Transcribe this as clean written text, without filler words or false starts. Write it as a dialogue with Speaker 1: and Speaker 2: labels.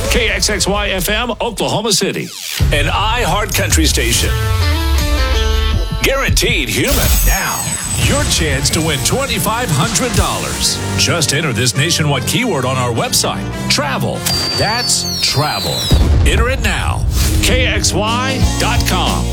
Speaker 1: KXXY FM, Oklahoma City. An iHeart Country station. Guaranteed human. Now, your chance to win $2,500. Just enter this nationwide keyword on our website. Travel. That's travel. Enter it now. KXY.com.